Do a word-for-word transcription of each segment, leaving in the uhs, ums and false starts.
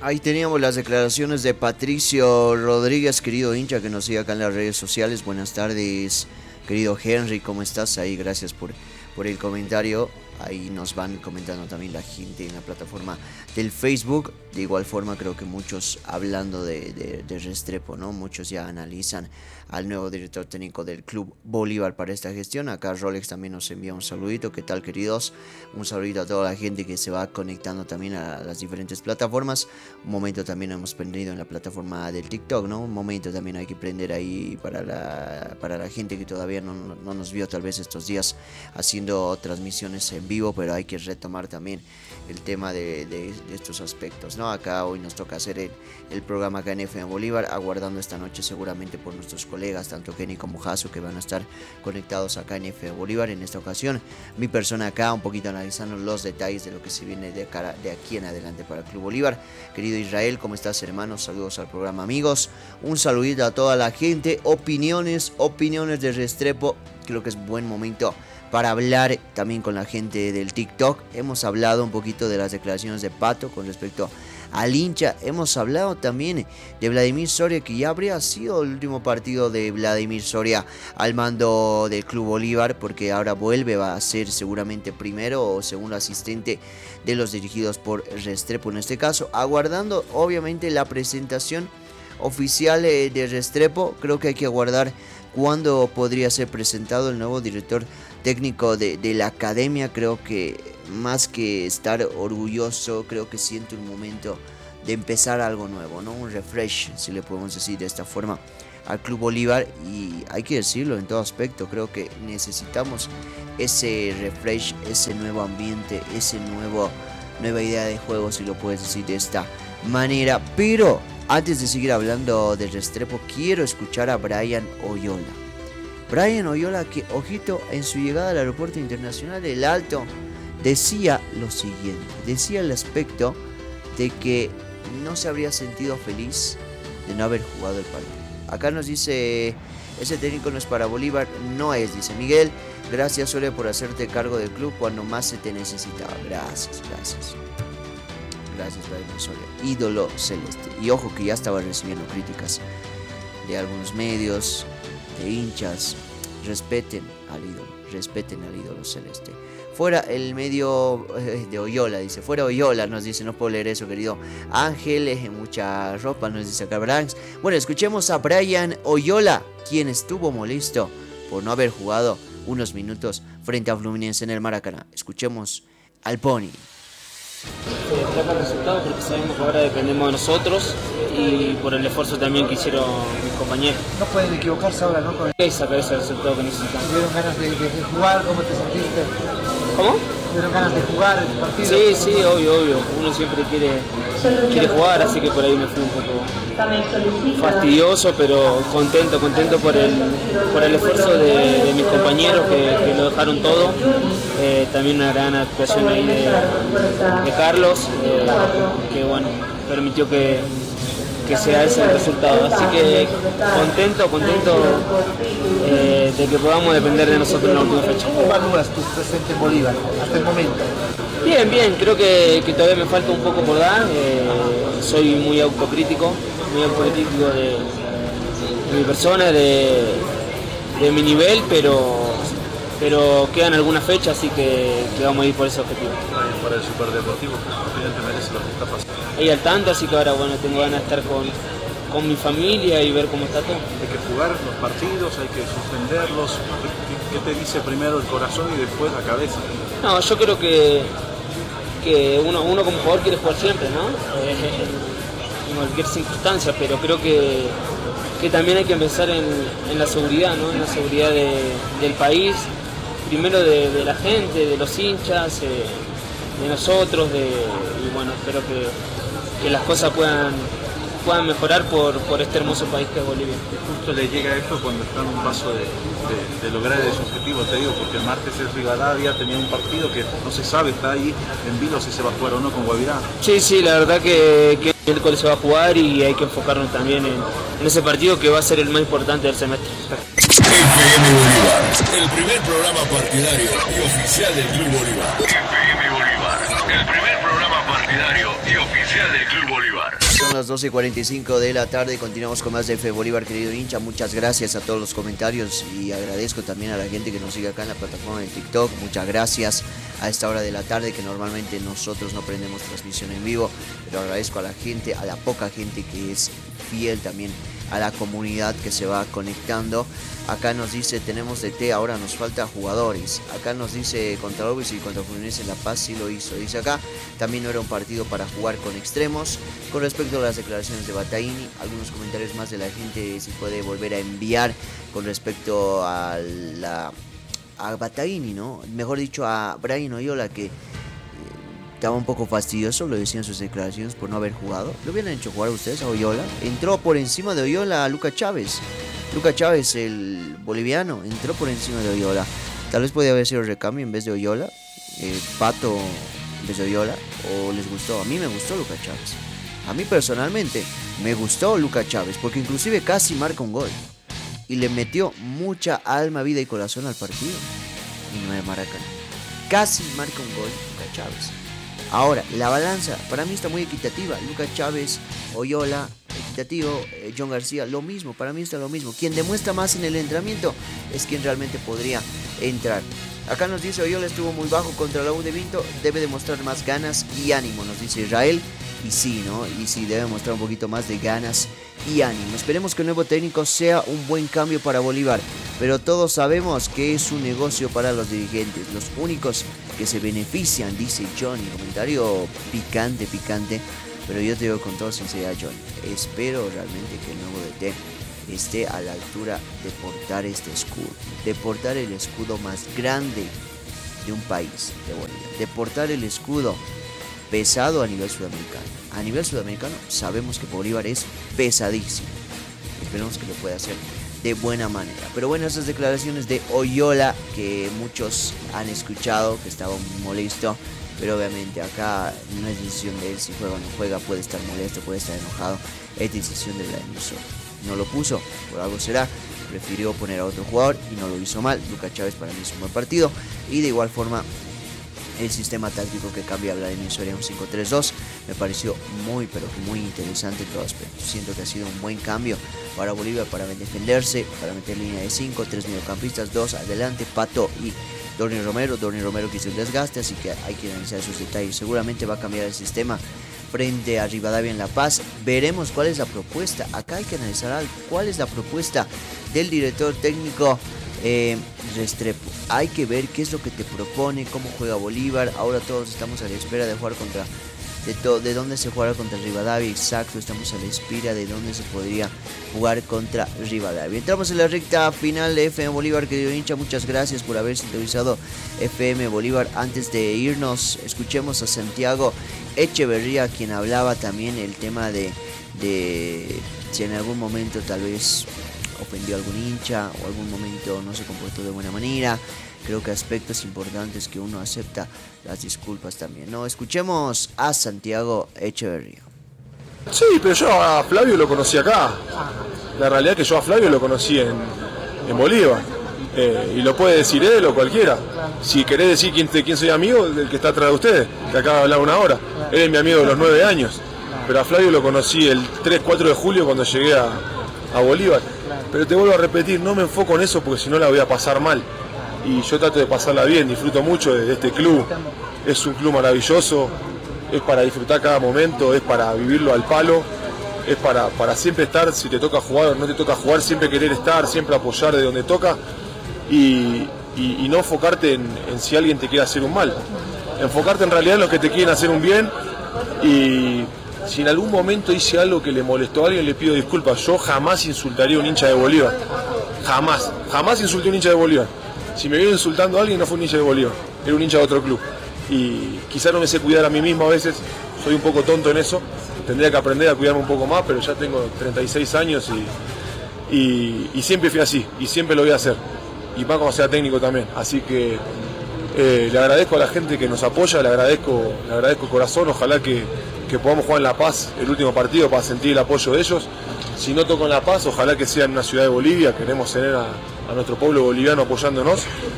Ahí teníamos las declaraciones de Patricio Rodríguez, querido hincha que nos sigue acá en las redes sociales. Buenas tardes, querido Henry, ¿cómo estás ahí? Gracias por, por el comentario. Ahí nos van comentando también la gente en la plataforma del Facebook. De igual forma creo que muchos hablando de, de, de Restrepo, ¿no? Muchos ya analizan al nuevo director técnico del Club Bolívar para esta gestión. Acá Rolex también nos envía un saludito. ¿Qué tal, queridos? Un saludito a toda la gente que se va conectando también a las diferentes plataformas. Un momento también hemos prendido en la plataforma del TikTok, ¿no? Un momento también hay que prender ahí para la, para la gente que todavía no, no nos vio tal vez estos días haciendo transmisiones en vivo, pero hay que retomar también el tema de, de, de estos aspectos, ¿no? Acá hoy nos toca hacer el, el programa acá en F M Bolívar, aguardando esta noche seguramente por nuestros colegas, tanto Kenny como Jaso, que van a estar conectados acá en F M Bolívar en esta ocasión. Mi persona acá, un poquito analizando los detalles de lo que se viene de, cara, de aquí en adelante para el Club Bolívar. Querido Israel, ¿cómo estás, hermano? Saludos al programa, amigos. Un saludito a toda la gente. Opiniones, opiniones de Restrepo. Creo que es buen momento para hablar también con la gente del TikTok. Hemos hablado un poquito de las declaraciones de Pato con respecto al hincha. Hemos hablado también de Vladimir Soria, que ya habría sido el último partido de Vladimir Soria al mando del Club Bolívar, porque ahora vuelve, va a ser seguramente primero o segundo asistente de los dirigidos por Restrepo en este caso, aguardando obviamente la presentación oficial de Restrepo. Creo que hay que aguardar cuándo podría ser presentado el nuevo director técnico de, de la academia. Creo que más que estar orgulloso, creo que siento un momento de empezar algo nuevo, ¿no? Un refresh, si le podemos decir de esta forma, al Club Bolívar. Y hay que decirlo en todo aspecto, creo que necesitamos ese refresh, ese nuevo ambiente, ese nuevo, nueva idea de juego, si lo puedes decir de esta manera. Pero antes de seguir hablando de Restrepo, quiero escuchar a Brian Oyola. Brian Oyola, que, ojito, en su llegada al aeropuerto internacional del Alto, decía lo siguiente. Decía el aspecto de que no se habría sentido feliz de no haber jugado el partido. Acá nos dice, ese técnico no es para Bolívar, no es, dice Miguel. Gracias, Sole, por hacerte cargo del club cuando más se te necesitaba. Gracias, gracias. Gracias, Brian Soria, ídolo celeste. Y ojo que ya estaba recibiendo críticas de algunos medios, de hinchas. Respeten al ídolo, respeten al ídolo celeste. Fuera el medio eh, de Oyola, dice. Fuera Oyola, nos dice, no puedo leer eso, querido Ángel, eh, mucha ropa, nos dice acá Branks. Bueno, escuchemos a Brian Oyola, quien estuvo molesto por no haber jugado unos minutos frente a Fluminense en el Maracaná. Escuchemos al Pony. Se trata el resultado porque sabemos que ahora dependemos de nosotros y por el esfuerzo también que hicieron mis compañeros. No pueden equivocarse ahora, ¿no? Con el... sacar ese resultado que necesitamos. ¿Tuvieron ganas de, de jugar? ¿Cómo te sentiste? ¿Cómo? ¿Tuvieron ganas de jugar el partido? Sí, sí, obvio, obvio. Uno siempre quiere, quiere jugar, así que por ahí me fui un poco fastidioso, pero contento, contento por el, por el esfuerzo de, de mis compañeros que, que lo dejaron todo. Eh, también una gran actuación ahí de, de Carlos, eh, que bueno, permitió que, que sea ese el resultado. Así que contento, contento eh, de que podamos depender de nosotros en la última fecha. ¿Cómo evalúas tu presente en Bolívar hasta el momento? Bien, bien, creo que, que todavía me falta un poco por dar. Eh, soy muy autocrítico, muy autocrítico de, de mi persona, de, de mi nivel, pero pero quedan algunas fechas, así que, que vamos a ir por ese objetivo. Para el superdeportivo, evidentemente merece lo que está pasando. Ahí al tanto, así que ahora bueno, tengo ganas de estar con, con mi familia y ver cómo está todo. Hay que jugar los partidos, hay que suspenderlos. ¿Qué, qué te dice primero el corazón y después la cabeza? No, yo creo que, que uno, uno como jugador quiere jugar siempre, ¿no? Eh, en cualquier circunstancia, pero creo que, que también hay que empezar en, en la seguridad, ¿no? En la seguridad de, del país. Primero de, de la gente, de los hinchas, eh, de nosotros, de, y bueno, espero que, que las cosas puedan, puedan mejorar por, por este hermoso país que es Bolivia. Justo le llega esto cuando está en un paso de, de, de lograr ese objetivo, te digo, porque el martes es Rivadavia, tenía un partido que no se sabe, está ahí en vilo si se va a jugar o no con Guavirá. Sí, sí, la verdad que, que el miércoles se va a jugar y hay que enfocarnos también en, en ese partido que va a ser el más importante del semestre. F M Bolívar, el primer programa partidario y oficial del Club Bolívar. F M Bolívar, el primer programa partidario y oficial del Club Bolívar. las doce y cuarenta y cinco de la tarde, continuamos con más de F Bolívar, querido hincha. Muchas gracias a todos los comentarios y agradezco también a la gente que nos sigue acá en la plataforma de TikTok. Muchas gracias a esta hora de la tarde, que normalmente nosotros no prendemos transmisión en vivo, pero agradezco a la gente, a la poca gente que es fiel también a la comunidad que se va conectando. Acá nos dice, tenemos D T, ahora nos falta jugadores. Acá nos dice, contra Obis y contra Fluminense La Paz sí lo hizo. Dice acá, también no era un partido para jugar con extremos. Con respecto a las declaraciones de Battaini, algunos comentarios más de la gente si puede volver a enviar con respecto a la a Battaini, ¿no? Mejor dicho, a Brian Oyola, que eh, estaba un poco fastidioso, lo decían sus declaraciones, por no haber jugado. ¿Lo hubieran hecho jugar ustedes a Oyola? Entró por encima de Oyola a Lucas Chávez. Lucas Chávez, el boliviano, entró por encima de Oyola. Tal vez podía haber sido el recambio en vez de Oyola, eh, Pato en vez de Oyola, o les gustó. A mí me gustó Lucas Chávez. A mí personalmente me gustó Lucas Chávez, porque inclusive casi marca un gol. Y le metió mucha alma, vida y corazón al partido. Y no es Maracaná. Casi marca un gol Lucas Chávez. Ahora, la balanza para mí está muy equitativa. Lucas Chávez, Oyola, equitativo, eh, John García, lo mismo, para mí está lo mismo. Quien demuestra más en el entrenamiento es quien realmente podría entrar. Acá nos dice, Oyola estuvo muy bajo contra la U de Vinto, debe demostrar más ganas y ánimo, nos dice Israel. Y sí, ¿no? Y sí, debe mostrar un poquito más de ganas y ánimo. Esperemos que el nuevo técnico sea un buen cambio para Bolívar, pero todos sabemos que es un negocio para los dirigentes. Los únicos que se benefician, dice Johnny. Comentario picante, picante. Pero yo te digo con toda sinceridad, Johnny, espero realmente que el nuevo D T esté a la altura de portar este escudo. De portar el escudo más grande de un país, de Bolivia. De portar el escudo pesado a nivel sudamericano. A nivel sudamericano sabemos que Bolívar es pesadísimo. Esperemos que lo pueda hacer de buena manera. Pero bueno, esas declaraciones de Oyola que muchos han escuchado, que estaba molesto, pero obviamente acá no es decisión de él si juega o no juega. Puede estar molesto, puede estar enojado, es decisión de la emisora. No lo puso, por algo será, prefirió poner a otro jugador y no lo hizo mal. Lucas Chávez para mí es un buen partido, y de igual forma el sistema táctico que cambia la emisora a un cinco tres dos me pareció muy pero muy interesante en todo aspecto. Siento que ha sido un buen cambio para Bolívar, para defenderse, para meter línea de cinco, tres mediocampistas, dos adelante, Pato y Dorni Romero. Dorni Romero que hizo un desgaste, así que hay que analizar sus detalles. Seguramente va a cambiar el sistema frente a Rivadavia en La Paz. Veremos cuál es la propuesta. Acá hay que analizar algo. ¿Cuál es la propuesta del director técnico eh, Restrepo? Hay que ver qué es lo que te propone, cómo juega Bolívar. Ahora todos estamos a la espera de jugar contra de, to, de dónde se jugará contra Rivadavia. Exacto, estamos a la espera de dónde se podría jugar contra Rivadavia. Entramos en la recta final de F M Bolívar, querido hincha. Muchas gracias por haber sintonizado F M Bolívar. Antes de irnos, escuchemos a Santiago Echeverría, quien hablaba también el tema de, de si en algún momento tal vez ofendió a algún hincha o algún momento no se comportó de buena manera. Creo que aspectos importantes que uno acepta las disculpas también, ¿no? Escuchemos a Santiago Echeverría. Sí, pero yo a Flavio lo conocí acá. La realidad es que yo a Flavio lo conocí en, en Bolívar. Eh, y lo puede decir él o cualquiera. Si querés decir quién, de quién soy amigo, del que está atrás de ustedes, que acaba de hablar una hora. Él es mi amigo de los nueve años. Pero a Flavio lo conocí el tres cuatro de julio cuando llegué a, a Bolívar. Pero te vuelvo a repetir, no me enfoco en eso porque si no la voy a pasar mal. Y yo trato de pasarla bien, disfruto mucho de, de este club. Es un club maravilloso, es para disfrutar cada momento, es para vivirlo al palo, es para, para siempre estar, si te toca jugar o no te toca jugar, siempre querer estar, siempre apoyar de donde toca y, y, y no enfocarte en, en si alguien te quiere hacer un mal. Enfocarte en realidad en los que te quieren hacer un bien, y si en algún momento hice algo que le molestó a alguien, le pido disculpas. Yo jamás insultaría a un hincha de Bolívar, jamás, jamás insulté a un hincha de Bolívar. Si me viene insultando a alguien, no fue un hincha de Bolívar, era un hincha de otro club. Y quizá no me sé cuidar a mí mismo a veces, soy un poco tonto en eso, tendría que aprender a cuidarme un poco más, pero ya tengo treinta y seis años y, y, y siempre fui así, y siempre lo voy a hacer, y más cuando sea técnico también. Así que eh, le agradezco a la gente que nos apoya, le agradezco, le agradezco corazón, ojalá que, que podamos jugar en La Paz el último partido para sentir el apoyo de ellos. Si no toco en La Paz, ojalá que sea en una ciudad de Bolivia, queremos tener a, a nuestro pueblo boliviano apoyándonos.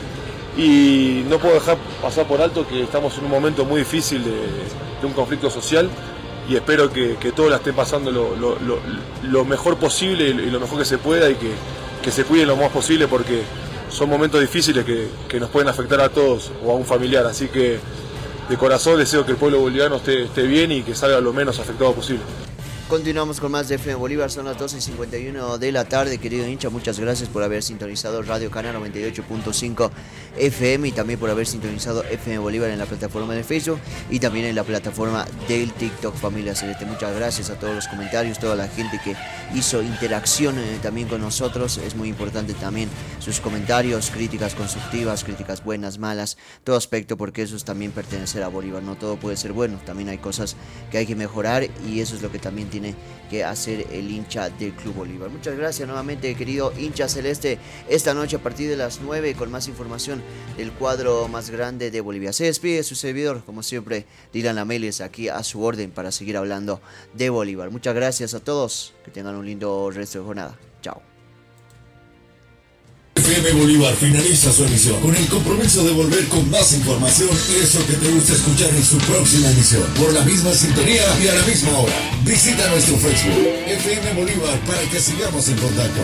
Y no puedo dejar pasar por alto que estamos en un momento muy difícil de, de un conflicto social y espero que, que todos la estén pasando lo, lo, lo, lo mejor posible y lo mejor que se pueda, y que, que se cuiden lo más posible, porque son momentos difíciles que, que nos pueden afectar a todos o a un familiar. Así que de corazón deseo que el pueblo boliviano esté, esté bien y que salga lo menos afectado posible. Continuamos con más de F M Bolívar, son las doce y cincuenta y uno de la tarde, querido hincha, muchas gracias por haber sintonizado Radio Canal noventa y ocho punto cinco F M y también por haber sintonizado F M Bolívar en la plataforma de Facebook y también en la plataforma del TikTok Familia Celeste. Muchas gracias a todos los comentarios, toda la gente que hizo interacción eh, también con nosotros. Es muy importante también sus comentarios, críticas constructivas, críticas buenas, malas, todo aspecto, porque eso es también pertenecer a Bolívar. No todo puede ser bueno, también hay cosas que hay que mejorar y eso es lo que también tiene que hacer el hincha del Club Bolívar. Muchas gracias nuevamente, querido hincha celeste, esta noche a partir de las nueve con más información del cuadro más grande de Bolivia. Se despide su servidor, como siempre, Dylan Ameles, aquí a su orden para seguir hablando de Bolívar. Muchas gracias a todos, que tengan un lindo resto de jornada. Chao. F M Bolívar finaliza su emisión con el compromiso de volver con más información, eso que te gusta escuchar en su próxima emisión, por la misma sintonía y a la misma hora. Visita nuestro Facebook, F M Bolívar, para que sigamos en contacto.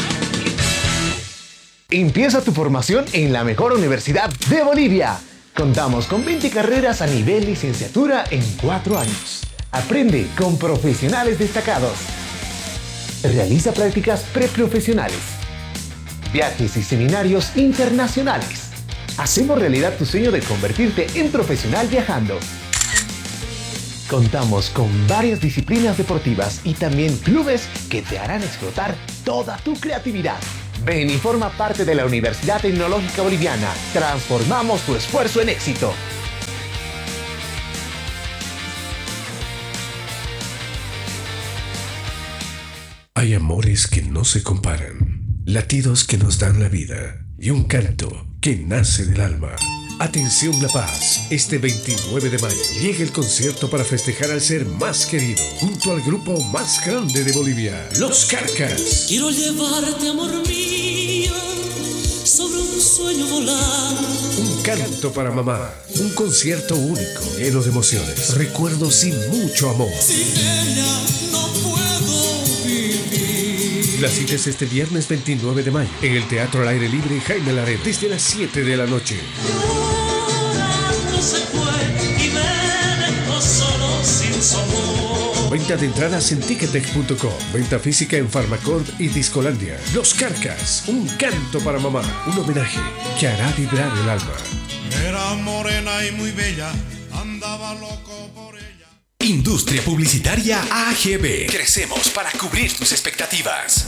Empieza tu formación en la mejor universidad de Bolivia. Contamos con veinte carreras a nivel licenciatura en cuatro años. Aprende con profesionales destacados. Realiza prácticas preprofesionales. Viajes y seminarios internacionales. Hacemos realidad tu sueño de convertirte en profesional viajando. Contamos con varias disciplinas deportivas y también clubes que te harán explotar toda tu creatividad. Ven y forma parte de la Universidad Tecnológica Boliviana. Transformamos tu esfuerzo en éxito. Hay amores que no se comparan. Latidos que nos dan la vida y un canto que nace del alma. Atención La Paz, este veintinueve de mayo llega el concierto para festejar al ser más querido junto al grupo más grande de Bolivia, Los Carcas. Quiero llevarte, amor mío, sobre un sueño volar. Un canto para mamá, un concierto único, lleno de emociones, recuerdos y mucho amor. Sin ella no puedo vivir. La cita es este viernes veintinueve de mayo en el Teatro al Aire Libre Jaime Laret desde las siete de la noche. Llorando se fue y me dejó solo sin su amor. Venta de entradas en ticketex punto com, venta física en Farmacord y Discolandia. Los Carcas, un canto para mamá, un homenaje que hará vibrar el alma. Era morena y muy bella, andaba loco por ella. Industria Publicitaria A G B. Crecemos para cubrir tus expectativas.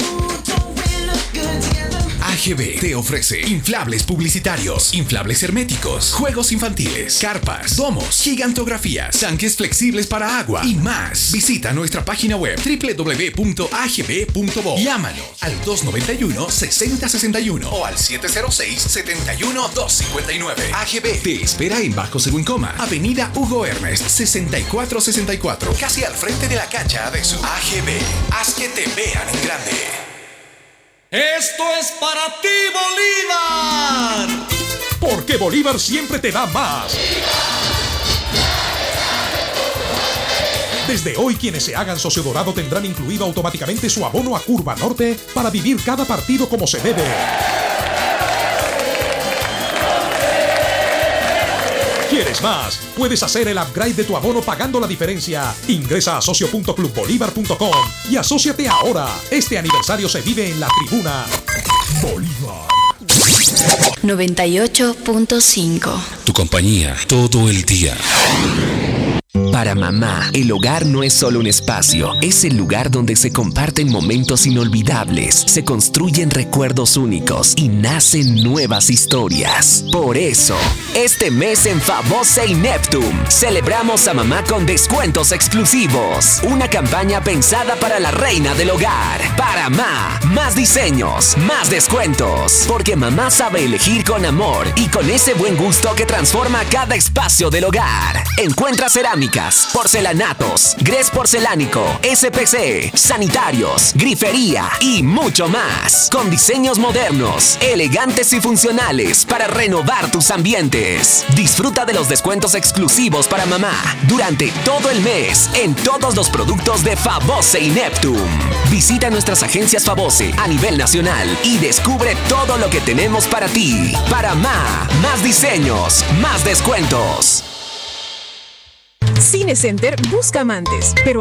A G B te ofrece inflables publicitarios, inflables herméticos, juegos infantiles, carpas, domos, gigantografías, tanques flexibles para agua y más. Visita nuestra página web doble u doble u doble u punto a g b punto bo. Llámanos al dos noventa y uno, sesenta sesenta y uno o al siete cero seis, setenta y uno, dos cincuenta y nueve. A G B te espera en Bajo Seguncoma, Avenida Hugo Ernest, sesenta y cuatro sesenta y cuatro, casi al frente de la cancha de su. A G B, haz que te vean en grande. Esto es para ti, Bolívar. Porque Bolívar siempre te da más. Desde hoy, quienes se hagan socio dorado tendrán incluido automáticamente su abono a Curva Norte para vivir cada partido como se debe. ¿Quieres más? Puedes hacer el upgrade de tu abono pagando la diferencia. Ingresa a socio punto club bolívar punto com y asóciate ahora. Este aniversario se vive en la tribuna Bolívar. noventa y ocho punto cinco. Tu compañía todo el día. Para mamá, el hogar no es solo un espacio, es el lugar donde se comparten momentos inolvidables, se construyen recuerdos únicos y nacen nuevas historias. Por eso, este mes en Favose y Neptune, celebramos a mamá con descuentos exclusivos. Una campaña pensada para la reina del hogar. Para mamá, más diseños, más descuentos. Porque mamá sabe elegir con amor y con ese buen gusto que transforma cada espacio del hogar. Encuentra cerámica, cerámicas, porcelanatos, grés porcelánico, S P C, sanitarios, grifería y mucho más. Con diseños modernos, elegantes y funcionales para renovar tus ambientes. Disfruta de los descuentos exclusivos para mamá durante todo el mes en todos los productos de Fabose y Neptune. Visita nuestras agencias Fabose a nivel nacional y descubre todo lo que tenemos para ti. Para Ma, más diseños, más descuentos. Cinecenter busca amantes, pero